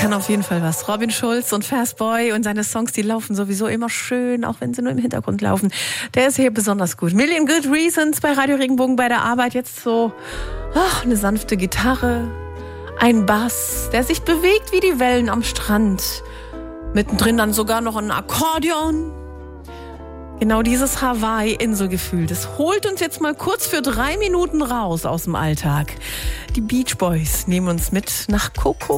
kann auf jeden Fall was. Robin Schulz und Fastboy und seine Songs, die laufen sowieso immer schön, auch wenn sie nur im Hintergrund laufen. Der ist hier besonders gut. Million Good Reasons bei Radio Regenbogen bei der Arbeit. Jetzt so eine sanfte Gitarre, ein Bass, der sich bewegt wie die Wellen am Strand. Mittendrin dann sogar noch ein Akkordeon. Genau dieses Hawaii-Inselgefühl, das holt uns jetzt mal kurz für 3 Minuten raus aus dem Alltag. Die Beach Boys nehmen uns mit nach Coco